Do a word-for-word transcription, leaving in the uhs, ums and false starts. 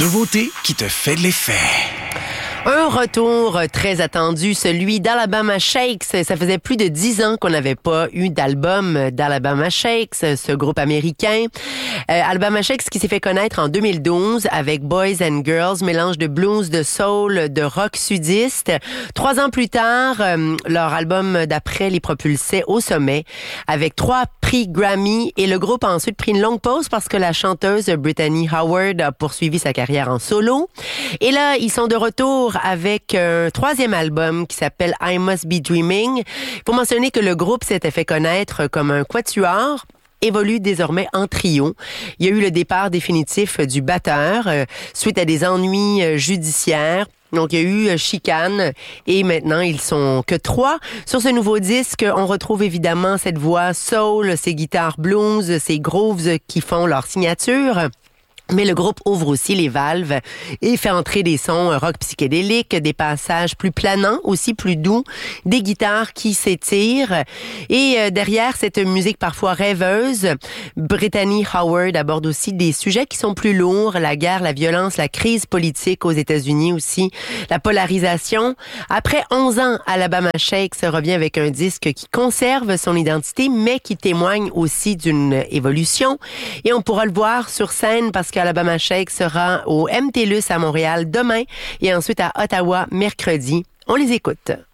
nouveauté qui te fait de l'effet. Un retour très attendu, celui d'Alabama Shakes. Ça faisait plus de dix ans qu'on n'avait pas eu d'album d'Alabama Shakes, ce groupe américain. Euh, Alabama Shakes qui s'est fait connaître en deux mille douze avec Boys and Girls, mélange de blues, de soul, de rock sudiste. Trois ans plus tard, euh, leur album d'après les propulsait au sommet avec trois prix Grammy et le groupe a ensuite pris une longue pause parce que la chanteuse Brittany Howard a poursuivi sa carrière en solo. Et là, ils sont de retour avec un troisième album qui s'appelle I Must Be Dreaming. Il faut mentionner que le groupe s'était fait connaître comme un quatuor, évolue désormais en trio. Il y a eu le départ définitif du batteur euh, suite à des ennuis euh, judiciaires. Donc, il y a eu euh, chicane et maintenant, ils sont que trois. Sur ce nouveau disque, on retrouve évidemment cette voix soul, ces guitares blues, ces grooves qui font leur signature. Mais le groupe ouvre aussi les valves et fait entrer des sons rock psychédéliques, des passages plus planants, aussi plus doux, des guitares qui s'étirent. Et euh, derrière cette musique parfois rêveuse, Brittany Howard aborde aussi des sujets qui sont plus lourds, la guerre, la violence, la crise politique aux États-Unis aussi, la polarisation. Après onze ans, Alabama Shakes revient avec un disque qui conserve son identité, mais qui témoigne aussi d'une évolution. Et on pourra le voir sur scène parce que Alabama Shakes sera au M T L U S à Montréal demain et ensuite à Ottawa mercredi. On les écoute.